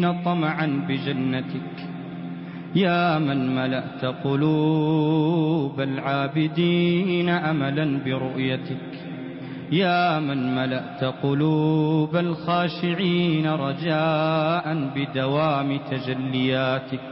المؤمنين طمعا بجنتك، يا من ملأت قلوب العابدين أملا برؤيتك، يا من ملأت قلوب الخاشعين رجاء بدوام تجلياتك.